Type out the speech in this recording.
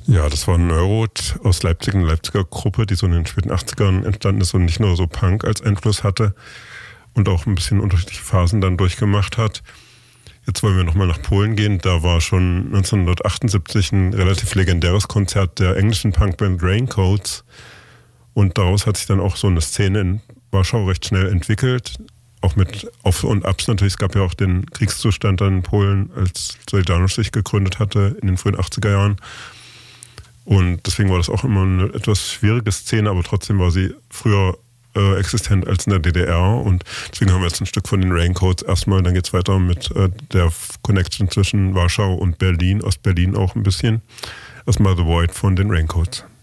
Ja, das war ein Neurot aus Leipzig, eine Leipziger Gruppe, die so in den späten 80ern entstanden ist und nicht nur so Punk als Einfluss hatte und auch ein bisschen unterschiedliche Phasen dann durchgemacht hat. Jetzt wollen wir nochmal nach Polen gehen. Da war schon 1978 ein relativ legendäres Konzert der englischen Punkband Raincoats. Und daraus hat sich dann auch so eine Szene in Warschau recht schnell entwickelt. Auch mit Auf- und Abs natürlich. Es gab ja auch den Kriegszustand dann in Polen, als Solidarność sich gegründet hatte in den frühen 80er Jahren. Und deswegen war das auch immer eine etwas schwierige Szene, aber trotzdem war sie früher existent als in der DDR. Und deswegen haben wir jetzt ein Stück von den Raincoats erstmal. Dann geht es weiter mit der Connection zwischen Warschau und Berlin, Ostberlin auch ein bisschen. Erstmal The Void von den Raincoats.